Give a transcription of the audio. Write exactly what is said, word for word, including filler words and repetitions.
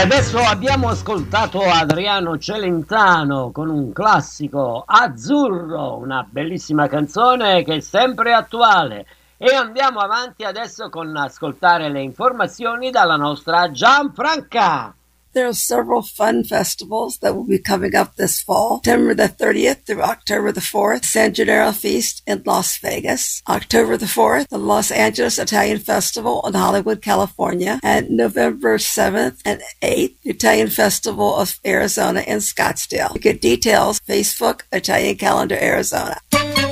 Adesso abbiamo ascoltato Adriano Celentano con un classico Azzurro, una bellissima canzone che è sempre attuale. E andiamo avanti adesso con ascoltare le informazioni dalla nostra Gianfranca. There are several fun festivals that will be coming up this fall. September the thirtieth through October the fourth, San Gennaro Feast in Las Vegas. October the fourth, the Los Angeles Italian Festival in Hollywood, California. And November seventh and eighth, the Italian Festival of Arizona in Scottsdale. You get details, Facebook, Italian Calendar Arizona.